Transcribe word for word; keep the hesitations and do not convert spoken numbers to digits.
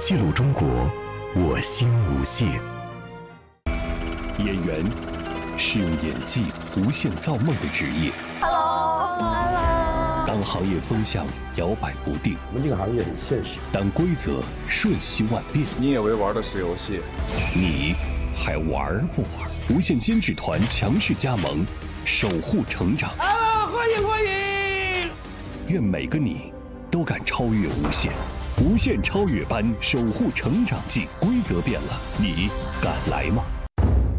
记录中国，我心无限。 演员是用演技无限造梦的职业。 Hello，Hello。 当行业风向摇摆不定， 我们这个行业很现实。 当规则瞬息万变， 你以为玩的是游戏， 你还玩不玩？无限监制团强势加盟，守护成长。 啊，欢迎欢迎！ 愿每个你都敢超越无限，无限超越班守护成长记，规则变了，你敢来吗？